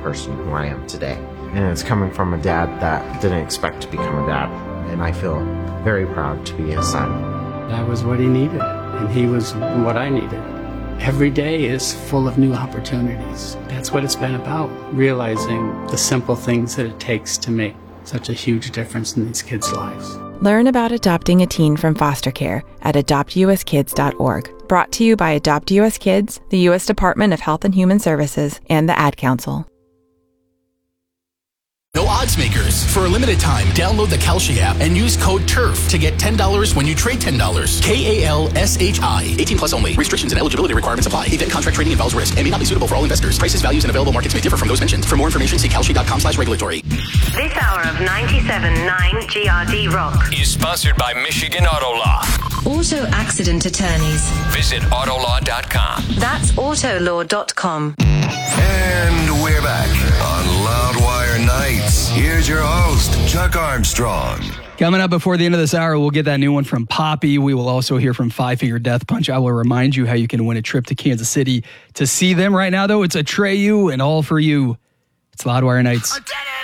person who I am today. And it's coming from a dad that didn't expect to become a dad. And I feel very proud to be his son. I was what he needed, and he was what I needed. Every day is full of new opportunities. That's what it's been about, realizing the simple things that it takes to make such a huge difference in these kids' lives. Learn about adopting a teen from foster care at adoptuskids.org. Brought to you by Adopt US Kids, the U.S. Department of Health and Human Services, and the Ad Council. No odds makers. For a limited time, download the Kalshi app and use code TURF to get $10 when you trade $10. KALSHI. 18 plus only. Restrictions and eligibility requirements apply. Event contract trading involves risk and may not be suitable for all investors. Prices, values, and available markets may differ from those mentioned. For more information, see kalshi.com/regulatory. This hour of 97.9 GRD Rock is sponsored by Michigan Auto Law. Auto accident attorneys. Visit autolaw.com. That's autolaw.com. And we're back on Loudwire Nights. Here's your host, Chuck Armstrong. Coming up before the end of this hour, we'll get that new one from Poppy. We will also hear from Five Finger Death Punch. I will remind you how you can win a trip to Kansas City to see them. Right now, though, it's Atreyu and All For You. It's Loudwire Nights.